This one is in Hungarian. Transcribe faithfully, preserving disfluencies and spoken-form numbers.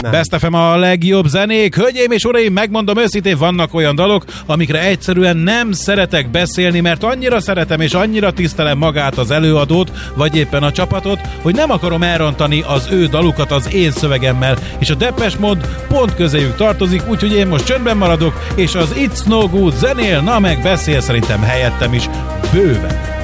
Best ef em a legjobb zenék. Hölgyeim és uraim, megmondom őszintén, vannak olyan dalok, amikre egyszerűen nem szeretek beszélni, mert annyira szeretem és annyira tisztelem magát az előadót, vagy éppen a csapatot, hogy nem akarom elrontani az ő dalukat az én szövegemmel, és a Depeche Mode pont közéjük tartozik, úgyhogy én most csöndben maradok, és az It's No Good zenél, na meg beszél szerintem helyettem is bőven.